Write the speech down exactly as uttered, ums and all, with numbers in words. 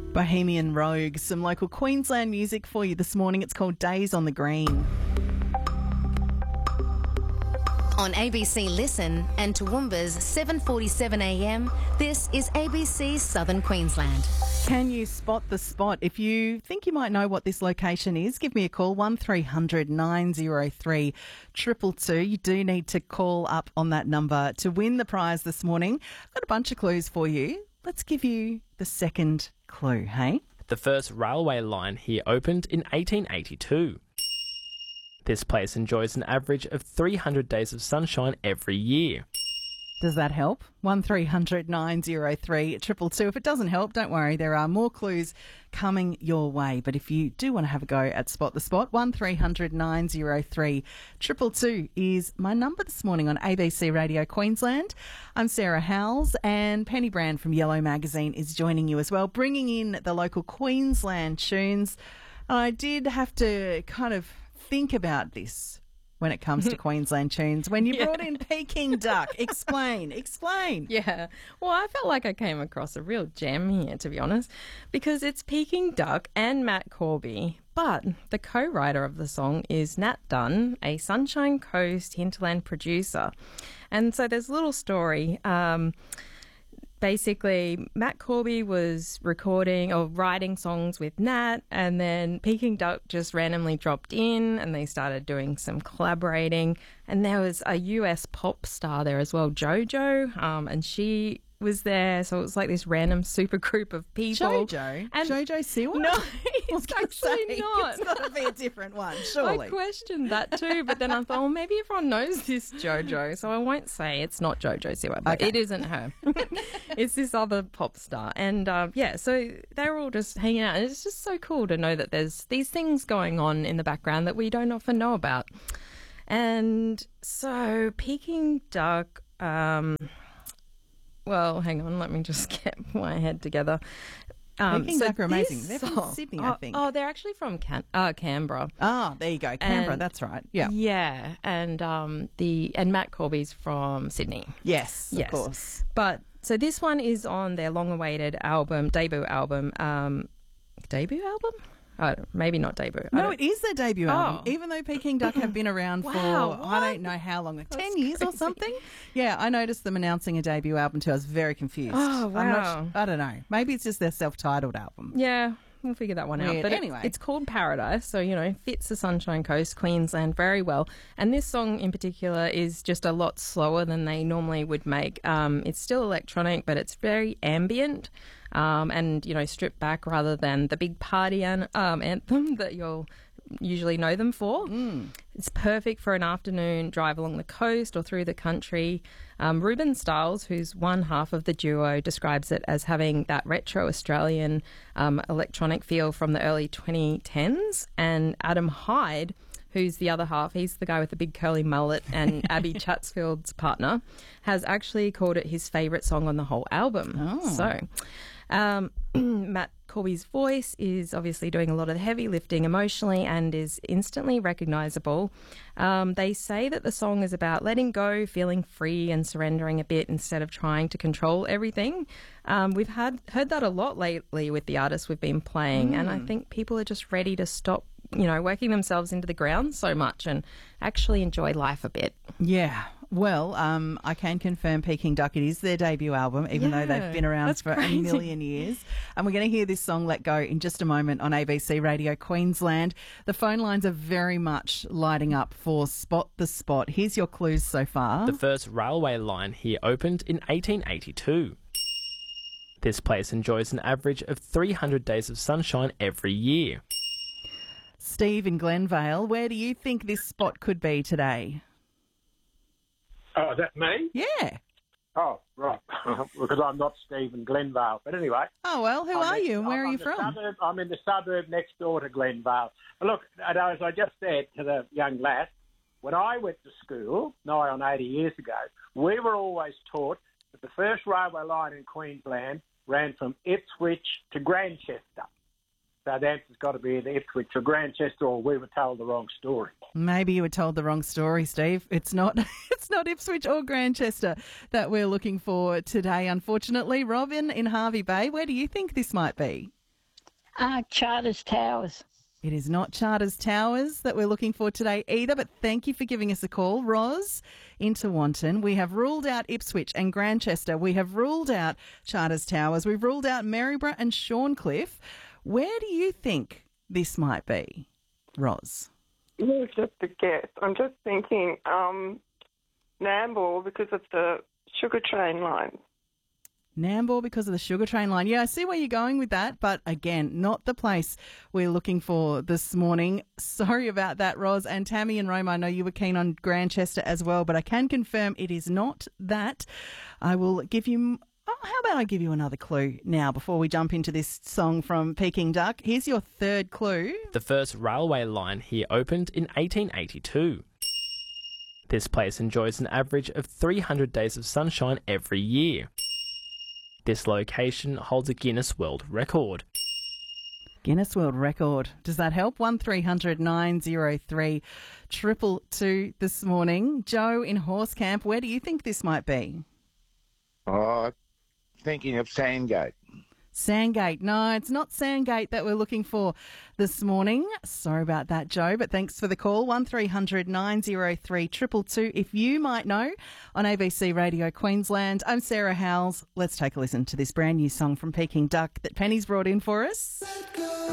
Bohemian Rogue, some local Queensland music for you this morning. It's called Days on the Green. On A B C Listen and Toowoomba's seven forty-seven a m, this is A B C Southern Queensland. Can you spot the spot? If you think you might know what this location is, give me a call, one three hundred nine oh three two two two. You do need to call up on that number to win the prize this morning. I've got a bunch of clues for you. Let's give you the second clue, hey? The first railway line here opened in eighteen eighty-two. This place enjoys an average of three hundred days of sunshine every year. Does that help? one three hundred nine oh three two two two. If it doesn't help, don't worry. There are more clues coming your way. But if you do want to have a go at Spot the Spot, one three hundred nine oh three two two two is my number this morning on A B C Radio Queensland. I'm Sarah Howells, and Penny Brand from Yellow Magazine is joining you as well, bringing in the local Queensland tunes. I did have to kind of think about this when it comes to Queensland tunes. When you Yeah. brought in Peking Duck, explain, explain. Yeah. Well, I felt like I came across a real gem here, to be honest, because it's Peking Duck and Matt Corby, but the co-writer of the song is Nat Dunn, a Sunshine Coast hinterland producer. And so there's a little story. Um, Basically, Matt Corby was recording or writing songs with Nat, and then Peking Duck just randomly dropped in and they started doing some collaborating. And there was a U S pop star there as well, JoJo, um, and she was there. So it was like this random super group of people. JoJo? And JoJo Siwa? No, I was it's gonna actually say, not. It's got to be a different one, surely. I questioned that too, but then I thought, well, maybe everyone knows this JoJo, so I won't say it's not JoJo Siwa, but Okay. it isn't her. It's this other pop star. And uh, yeah, so they were all just hanging out, and it's just so cool to know that there's these things going on in the background that we don't often know about. And so Peking Duck, um, well, hang on, let me just get my head together. Um, Peking Duck are amazing. this They're from song- Sydney, I oh, think. Oh, they're actually from Can- uh, Canberra. Ah, there you go. Canberra, And- that's right. Yeah. Yeah, and um, the and Matt Corby's from Sydney. Yes, Yes. of course. But so this one is on their long-awaited album, debut album. Um, debut album? I don't, maybe not debut. I No, don't- it is their debut album, Oh. even though Peking Duck have been around for, Wow, I what? don't know how long, like ten That's years or crazy. something. Yeah, I noticed them announcing a debut album too. I was very confused. Oh, I'm not wow. su- I don't know. Maybe it's just their self-titled album. Yeah, we'll figure that one out. Weird. But it- Anyway. it's called Paradise, so, you know, fits the Sunshine Coast, Queensland very well. And this song in particular is just a lot slower than they normally would make. Um, it's still electronic, but it's very ambient um, and, you know, stripped back rather than the big party an- um, anthem that you'll usually know them for. It's perfect for an afternoon drive along the coast or through the country. Um, Ruben Stiles, who's one half of the duo, describes it as having that retro Australian um, electronic feel from the early twenty tens. And Adam Hyde, who's the other half, he's the guy with the big curly mullet and Abby Chatsfield's partner, has actually called it his favourite song on the whole album. Oh. So um, Matt Corby's voice is obviously doing a lot of the heavy lifting emotionally and is instantly recognisable. Um, they say that the song is about letting go, feeling free and surrendering a bit instead of trying to control everything. Um, we've had heard that a lot lately with the artists we've been playing, and I think people are just ready to stop, you know, working themselves into the ground so much and actually enjoy life a bit. Yeah. Well, um, I can confirm Peking Duck, it is their debut album, even though Yeah, they've been around that's for crazy. a million years. And we're going to hear this song, Let Go, in just a moment on A B C Radio Queensland. The phone lines are very much lighting up for Spot the Spot. Here's your clues so far. The first railway line here opened in eighteen eighty-two. This place enjoys an average of three hundred days of sunshine every year. Steve in Glenvale, where do you think this spot could be today? Oh, is that me? Yeah. Oh, right. Because I'm not Stephen Glenvale. But anyway. Oh, well, who I'm are in- you and where I'm are you the from? Suburb, I'm in the suburb next door to Glenvale. Look, and as I just said to the young lad, when I went to school, nigh on eighty years ago, we were always taught that the first railway line in Queensland ran from Ipswich to Grantchester. So the answer's got to be either Ipswich or Grantchester, or we were told the wrong story. Maybe you were told the wrong story, Steve. It's not it's not Ipswich or Grantchester that we're looking for today, unfortunately. Robin in Harvey Bay, where do you think this might be? Uh, Charters Towers. It is not Charters Towers that we're looking for today either, but thank you for giving us a call. Roz in Tewantin. We have ruled out Ipswich and Grantchester. We have ruled out Charters Towers. We've ruled out Maryborough and Shorncliffe. Where do you think this might be, Roz? It's just a guess. I'm just thinking um, Nambour because of the sugar train line. Nambour because of the sugar train line. Yeah, I see where you're going with that, but again, not the place we're looking for this morning. Sorry about that, Roz. And Tammy and Roma, I know you were keen on Grantchester as well, but I can confirm it is not that. I will give you... Oh, how about I give you another clue now before we jump into this song from Peking Duck? Here's your third clue. The first railway line here opened in eighteen eighty-two. This place enjoys an average of three hundred days of sunshine every year. This location holds a Guinness World Record. Guinness World Record. Does that help? one three hundred nine oh three two two two this morning. Joe in Horsecamp, where do you think this might be? Oh, thinking of Sandgate. Sandgate. No, it's not Sandgate that we're looking for this morning. Sorry about that, Joe, but thanks for the call. one three hundred nine oh three two two two if you might know on A B C Radio Queensland. I'm Sarah Howells. Let's take a listen to this brand new song from Peking Duck that Penny's brought in for us.